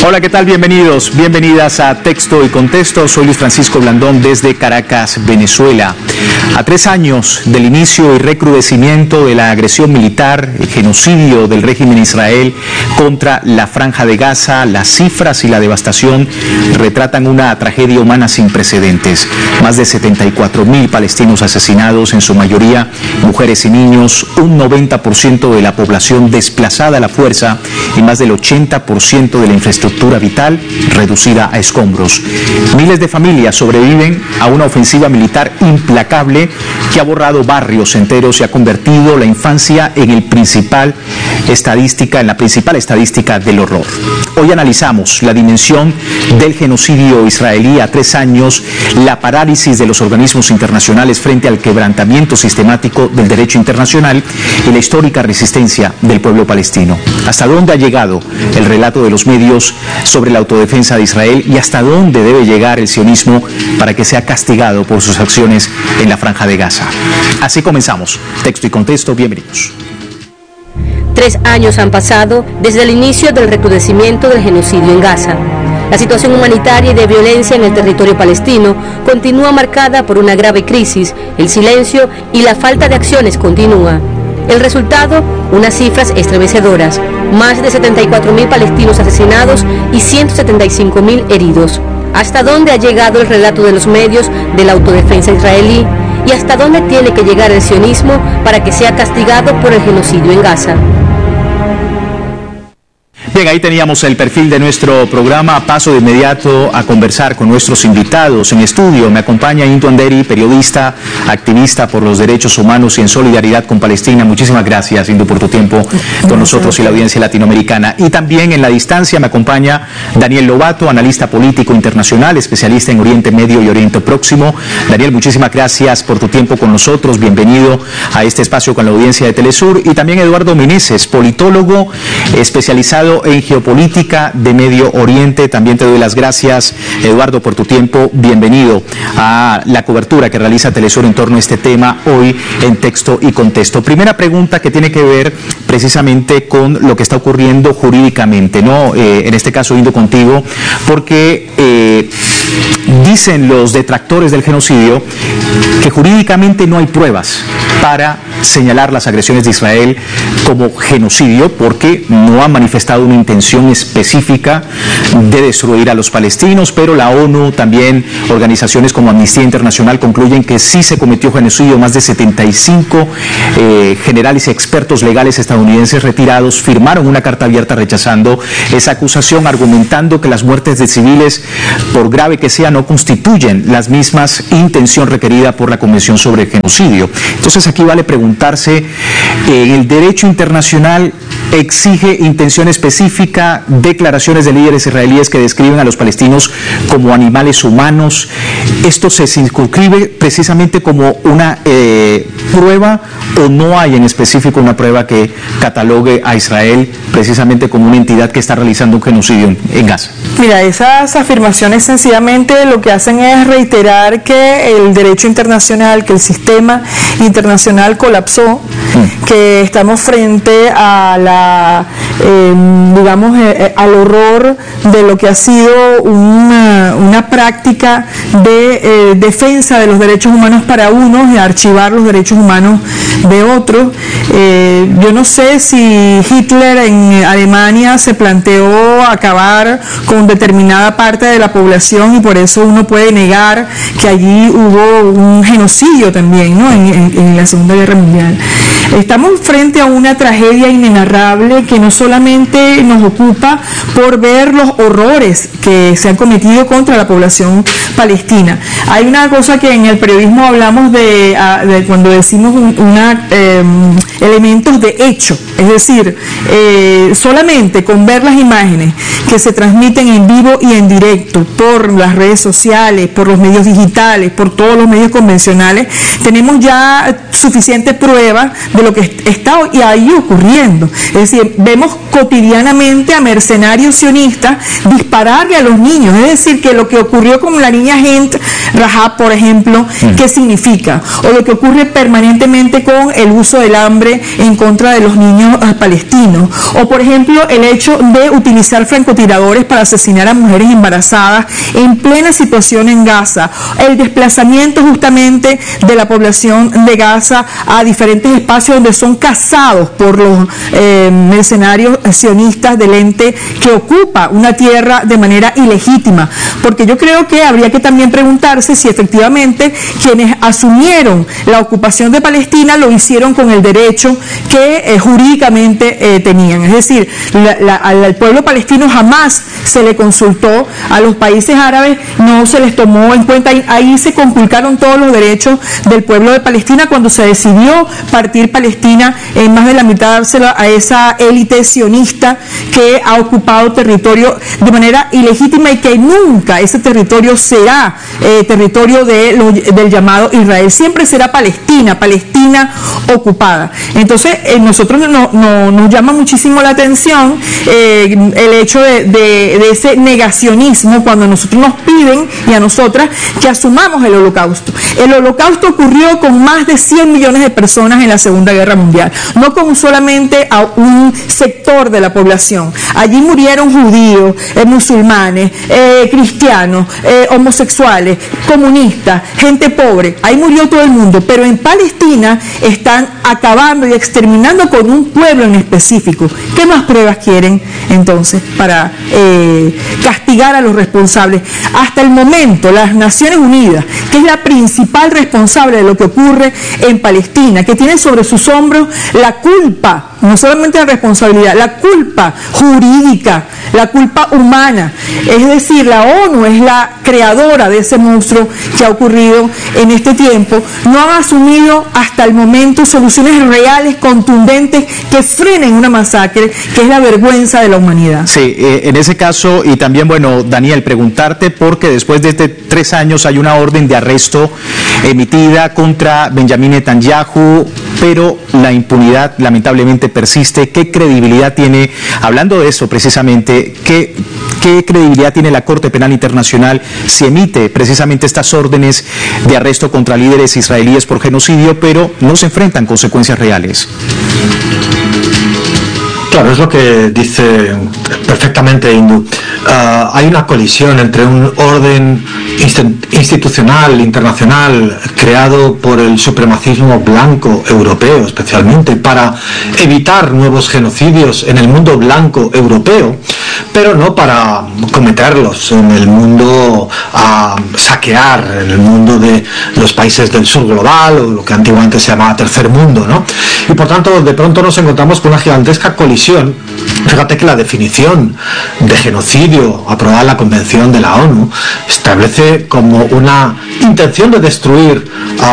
Hola, ¿qué tal? Bienvenidos, bienvenidas a Texto y Contexto. Soy Luis Francisco Blandón desde Caracas, Venezuela. A 3 años del inicio y recrudecimiento de la agresión militar, el genocidio del régimen de Israel contra la Franja de Gaza, las cifras y la devastación retratan una tragedia humana sin precedentes. Más de 74.000 palestinos asesinados, en su mayoría mujeres y niños, un 90% de la población desplazada a la fuerza y más del 80% de la infraestructura vital reducida a escombros. Miles de familias sobreviven a una ofensiva militar implacable que ha borrado barrios enteros y ha convertido la infancia en la principal estadística del horror. Hoy analizamos la dimensión del genocidio israelí a 3 años, la parálisis de los organismos internacionales frente al quebrantamiento sistemático del derecho internacional y la histórica resistencia del pueblo palestino. ¿Hasta dónde ha llegado el relato de los medios sobre la autodefensa de Israel y hasta dónde debe llegar el sionismo para que sea castigado por sus acciones en la Franja de Gaza? Así comenzamos. Texto y Contexto, bienvenidos. 3 años han pasado desde el inicio del recrudecimiento del genocidio en Gaza. La situación humanitaria y de violencia en el territorio palestino continúa marcada por una grave crisis, el silencio y la falta de acciones continúa. El resultado, unas cifras estremecedoras: más de 74.000 palestinos asesinados y 175.000 heridos. ¿Hasta dónde ha llegado el relato de los medios de la autodefensa israelí? ¿Y hasta dónde tiene que llegar el sionismo para que sea castigado por el genocidio en Gaza? Bien, ahí teníamos el perfil de nuestro programa. Paso de inmediato a conversar con nuestros invitados. En estudio me acompaña Intu Anderi, periodista, activista por los derechos humanos y en solidaridad con Palestina. Muchísimas gracias, Intu, por tu tiempo con nosotros y la audiencia latinoamericana. Y también en la distancia me acompaña Daniel Lobato, analista político internacional, especialista en Oriente Medio y Oriente Próximo. Daniel, muchísimas gracias por tu tiempo con nosotros. Bienvenido a este espacio con la audiencia de Telesur. Y también Eduardo Meneses, politólogo especializado en geopolítica de Medio Oriente. También te doy las gracias, Eduardo, por tu tiempo. Bienvenido a la cobertura que realiza Telesur en torno a este tema hoy en Texto y Contexto. Primera pregunta que tiene que ver precisamente con lo que está ocurriendo jurídicamente, ¿no? En este caso, Indo, contigo, porque dicen los detractores del genocidio que jurídicamente no hay pruebas para señalar las agresiones de Israel como genocidio, porque no han manifestado una intención específica de destruir a los palestinos, pero la ONU, también organizaciones como Amnistía Internacional concluyen que sí se cometió genocidio. Más de 75 generales y expertos legales estadounidenses retirados firmaron una carta abierta rechazando esa acusación, argumentando que las muertes de civiles, por grave que sea, no constituyen las mismas intención requerida por la Convención sobre el Genocidio. Entonces aquí vale preguntarse, ¿el derecho internacional exige intención específica, declaraciones de líderes israelíes que describen a los palestinos como animales humanos? ¿Esto se circunscribe precisamente como una prueba o no hay en específico una prueba que catalogue a Israel precisamente como una entidad que está realizando un genocidio en Gaza? Mira, esas afirmaciones sencillamente lo que hacen es reiterar que el derecho internacional, que el sistema internacional colapsó, que estamos frente a al horror de lo que ha sido una práctica de defensa de los derechos humanos para unos y archivar los derechos humanos de otros. Yo no sé si Hitler en Alemania se planteó acabar con determinada parte de la población y por eso uno puede negar que allí hubo un genocidio también, ¿no? en la Segunda Guerra Mundial. Estamos frente a una tragedia inenarrable que no solamente nos ocupa por ver los horrores que se han cometido contra la población palestina. Hay una cosa que en el periodismo hablamos de cuando decimos elementos de hecho, es decir, solamente con ver las imágenes que se transmiten en vivo y en directo por las redes sociales, por los medios digitales, por todos los medios convencionales, tenemos ya suficiente prueba de lo que está ahí ocurriendo. Es decir, vemos cotidianamente a mercenarios sionistas dispararle a los niños. Es decir, que lo que ocurrió con la niña Hent Rahab, por ejemplo, ¿qué significa? O lo que ocurre permanentemente con el uso del hambre en contra de los niños palestinos. O por ejemplo el hecho de utilizar francotiradores para asesinar a mujeres embarazadas en plena situación en Gaza, el desplazamiento justamente de la población de Gaza a diferentes espacios donde son cazados por los mercenarios sionistas del ente que ocupa una tierra de manera ilegítima, porque yo creo que habría que también preguntarse si efectivamente quienes asumieron la ocupación de Palestina lo hicieron con el derecho que jurídicamente tenían. Es decir, al pueblo palestino jamás se le consultó, a los países árabes no se les tomó en cuenta, ahí se conculcaron todos los derechos del pueblo de Palestina cuando se decidió partir Palestina en más de la mitad, dársela a esa élite sionista que ha ocupado territorio de manera ilegítima y que nunca ese territorio será territorio del llamado Israel, siempre será Palestina ocupada. Entonces nosotros nos llama muchísimo la atención el hecho de ese negacionismo cuando nosotros nos piden y a nosotras que asumamos el holocausto. El holocausto ocurrió con más de 100 millones de personas en la Segunda Guerra Mundial, no con solamente a un sector de la población. Allí murieron judíos, musulmanes, cristianos, homosexuales, comunistas, gente pobre, ahí murió todo el mundo, pero en Palestina están acabando y exterminando con un pueblo en específico. ¿Qué más pruebas quieren entonces para castigar a los responsables? Hasta el momento las Naciones Unidas, que es la principal responsable de lo que ocurre en Palestina, que tiene sobre sus hombros la culpa, no solamente la responsabilidad, la culpa jurídica, la culpa humana, es decir, la ONU es la creadora de ese monstruo que ha ocurrido en este tiempo, no han asumido hasta el momento soluciones reales, contundentes, que frenen una masacre que es la vergüenza de la humanidad. Sí, en ese caso, y también, bueno, Daniel, preguntarte porque después de 3 años hay una orden de arresto emitida contra Benjamín Netanyahu, pero la impunidad lamentablemente persiste. ¿Qué credibilidad tiene, hablando de eso precisamente, qué credibilidad tiene la Corte Penal Internacional si emite precisamente estas órdenes de arresto contra líderes israelíes por genocidio, pero no se enfrentan consecuencias reales? Claro, es lo que dice perfectamente Indu. Hay una colisión entre un orden institucional, internacional, creado por el supremacismo blanco europeo, especialmente para evitar nuevos genocidios en el mundo blanco europeo, pero no para cometerlos en el mundo a saquear, en el mundo de los países del sur global, o lo que antiguamente se llamaba tercer mundo, ¿no? Y por tanto, de pronto nos encontramos con una gigantesca colisión. Fíjate que la definición de genocidio aprobada en la Convención de la ONU establece como una intención de destruir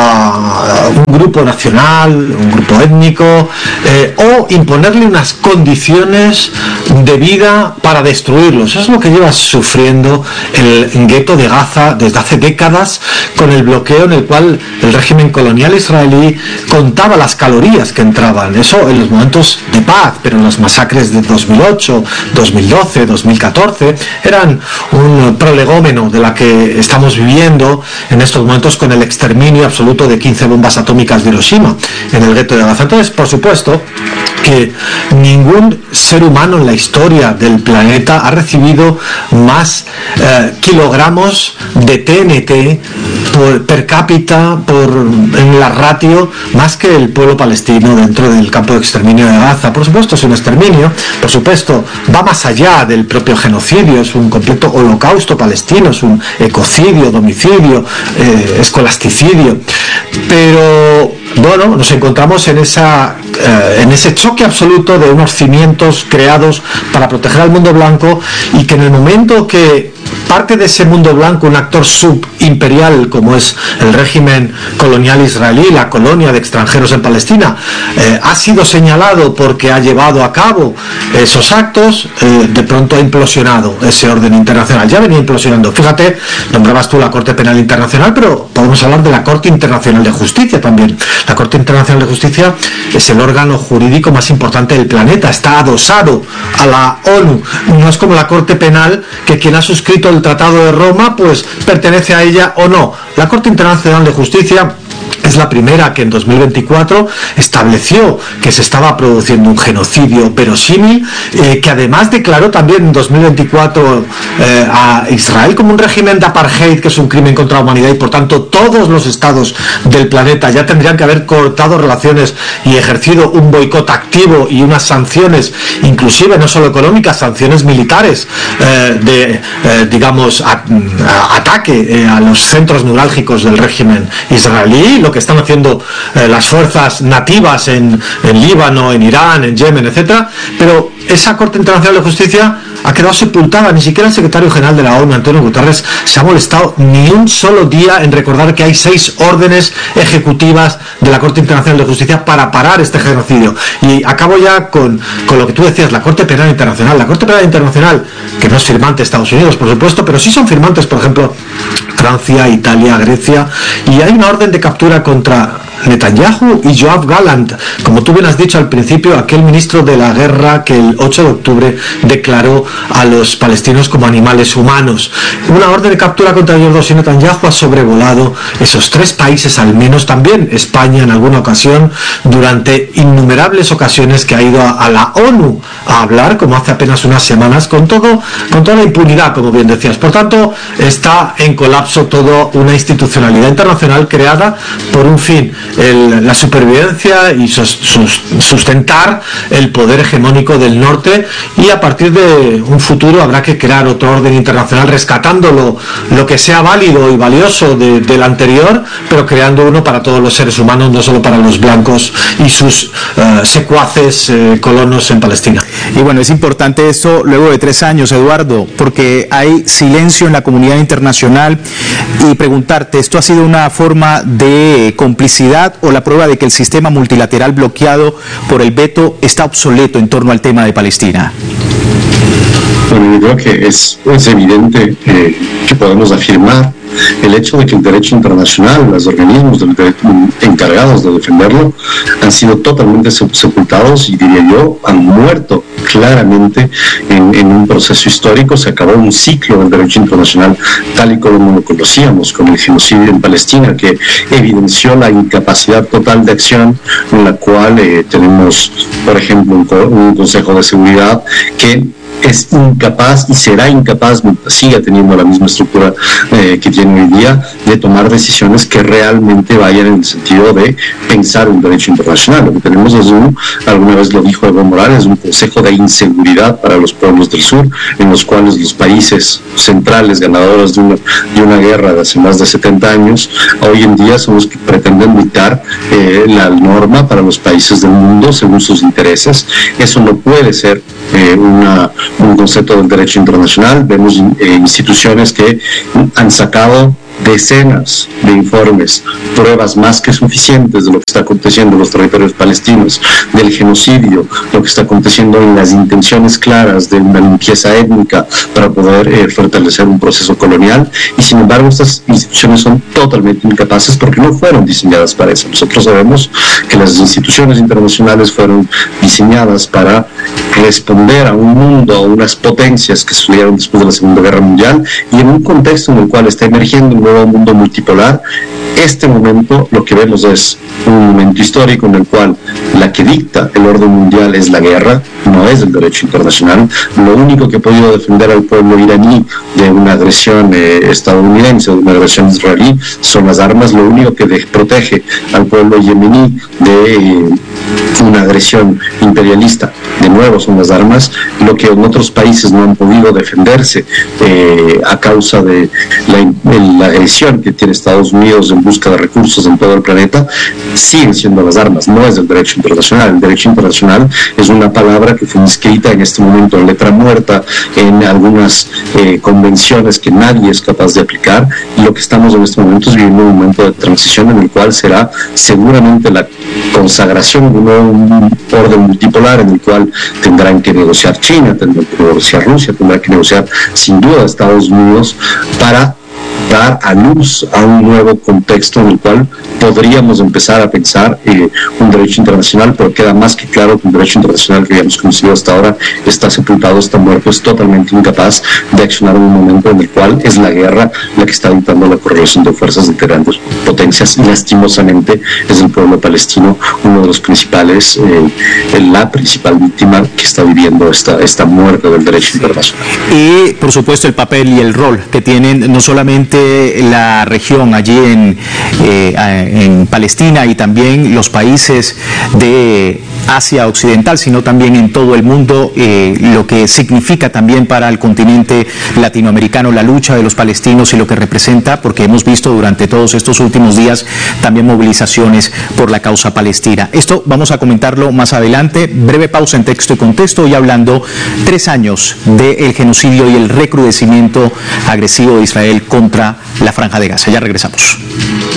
a un grupo nacional, un grupo étnico, o imponerle unas condiciones de vida para destruirlos. Eso es lo que lleva sufriendo el gueto de Gaza desde hace décadas, con el bloqueo en el cual el régimen colonial israelí contaba las calorías que entraban. Eso en los momentos de paz, pero en las masacres de 2008, 2012, 2014 eran un prolegómeno de la que estamos viviendo en estos momentos con el exterminio absoluto de 15 bombas atómicas de Hiroshima en el gueto de Gaza. Entonces, por supuesto que ningún ser humano en la historia del planeta ha recibido más kilogramos de TNT per cápita, en la ratio, más que el pueblo palestino dentro del campo de exterminio de Gaza. Por supuesto es un exterminio, por supuesto va más allá del propio genocidio, es un completo holocausto palestino, es un ecocidio, domicidio, escolasticidio, pero bueno, nos encontramos en ese choque absoluto de unos cimientos creados para proteger al mundo blanco, y que en el momento que parte de ese mundo blanco, un actor subimperial como es el régimen colonial israelí, la colonia de extranjeros en Palestina, ha sido señalado porque ha llevado a cabo esos actos, de pronto ha implosionado ese orden internacional. Ya venía implosionando. Fíjate, nombrabas tú la Corte Penal Internacional, pero podemos hablar de la Corte Internacional de Justicia también. La Corte Internacional de Justicia es el órgano jurídico más importante del planeta, está adosado a la ONU. No es como la Corte Penal, que quien ha suscrito el Tratado de Roma pues pertenece a ella o no. La Corte Internacional de Justicia es la primera que en 2024 estableció que se estaba produciendo un genocidio verosímil, que además declaró también en 2024 a Israel como un régimen de apartheid, que es un crimen contra la humanidad, y por tanto todos los estados del planeta ya tendrían que haber cortado relaciones y ejercido un boicot activo y unas sanciones, inclusive no solo económicas, sanciones militares, digamos, ataque a los centros neurálgicos del régimen israelí, lo que están haciendo las fuerzas nativas en Líbano, en Irán, en Yemen, etcétera. Pero esa Corte Internacional de Justicia ha quedado sepultada. Ni siquiera el secretario general de la ONU, Antonio Guterres, se ha molestado ni un solo día en recordar que hay 6 órdenes ejecutivas de la Corte Internacional de Justicia para parar este genocidio. Y acabo ya con lo que tú decías, la Corte Penal Internacional. La Corte Penal Internacional, que no es firmante de Estados Unidos, por supuesto, pero sí son firmantes, por ejemplo, Francia, Italia, Grecia, y hay una orden de captura contra Netanyahu y Yoav Gallant, como tú bien has dicho al principio, aquel ministro de la guerra que el 8 de octubre declaró a los palestinos como animales humanos. Una orden de captura contra ellos y Netanyahu ha sobrevolado esos 3 países, al menos, también España en alguna ocasión, durante innumerables ocasiones que ha ido a la ONU a hablar, como hace apenas unas semanas, con toda la impunidad, como bien decías. Por tanto, está en colapso toda una institucionalidad internacional creada por un fin: la supervivencia y sustentar el poder hegemónico del norte, y a partir de un futuro habrá que crear otro orden internacional rescatando lo que sea válido y valioso del anterior, pero creando uno para todos los seres humanos, no solo para los blancos y sus secuaces colonos en Palestina. Y bueno, es importante esto luego de 3 años, Eduardo, porque hay silencio en la comunidad internacional, y preguntarte, ¿esto ha sido una forma de complicidad o la prueba de que el sistema multilateral bloqueado por el veto está obsoleto en torno al tema de Palestina? Bueno, yo creo que es evidente que podemos afirmar el hecho de que el derecho internacional, los organismos encargados de defenderlo, han sido totalmente sepultados, y diría yo, han muerto claramente en un proceso histórico. Se acabó un ciclo del derecho internacional tal y como lo conocíamos, con el genocidio en Palestina, que evidenció la incapacidad total de acción, en la cual tenemos, por ejemplo, un Consejo de Seguridad que es incapaz y será incapaz, mientras siga teniendo la misma estructura que tiene hoy día, de tomar decisiones que realmente vayan en el sentido de pensar un derecho internacional. Lo que tenemos es alguna vez lo dijo Evo Morales, un consejo de inseguridad para los pueblos del sur, en los cuales los países centrales ganadores de una guerra de hace más de 70 años, hoy en día son los que pretenden dictar la norma para los países del mundo según sus intereses. Eso no puede ser un concepto del derecho internacional. Vemos instituciones que han sacado decenas de informes, pruebas más que suficientes de lo que está aconteciendo en los territorios palestinos, del genocidio, lo que está aconteciendo en las intenciones claras de una limpieza étnica para poder fortalecer un proceso colonial, y sin embargo estas instituciones son totalmente incapaces porque no fueron diseñadas para eso. Nosotros sabemos que las instituciones internacionales fueron diseñadas para responder a un mundo, a unas potencias que surgieron después de la Segunda Guerra Mundial, y en un contexto en el cual está emergiendo un nuevo mundo multipolar. Este momento, lo que vemos es un momento histórico en el cual la que dicta el orden mundial es la guerra, no es el derecho internacional. Lo único que ha podido defender al pueblo iraní de una agresión estadounidense o de una agresión israelí son las armas. Lo único que protege al pueblo yemení de una agresión imperialista, de nuevo, son las armas. Lo que en otros países no han podido defenderse a causa de la agresión que tiene Estados Unidos en busca de recursos en todo el planeta, siguen siendo las armas, no es el derecho internacional. El derecho internacional es una palabra que fue inscrita en este momento en letra muerta en algunas convenciones que nadie es capaz de aplicar, y lo que estamos en este momento es viviendo un momento de transición en el cual será seguramente la consagración de un nuevo orden multipolar, en el cual tendrán que negociar China, tendrán que negociar Rusia, tendrán que negociar sin duda Estados Unidos, para dar a luz a un nuevo contexto en el cual podríamos empezar a pensar un derecho internacional, pero queda más que claro que un derecho internacional que habíamos conocido hasta ahora está sepultado, está muerto, es totalmente incapaz de accionar en un momento en el cual es la guerra la que está dictando la correlación de fuerzas entre grandes potencias, y lastimosamente es el pueblo palestino uno de los principales, la principal víctima que está viviendo esta muerte del derecho internacional. Y por supuesto el papel y el rol que tienen no solamente la región allí en Palestina y también los países de Asia Occidental, sino también en todo el mundo, lo que significa también para el continente latinoamericano la lucha de los palestinos y lo que representa, porque hemos visto durante todos estos últimos días también movilizaciones por la causa palestina. Esto vamos a comentarlo más adelante. Breve pausa en Texto y Contexto, y hablando 3 años del genocidio y el recrudecimiento agresivo de Israel contra la Franja de Gaza. Ya regresamos.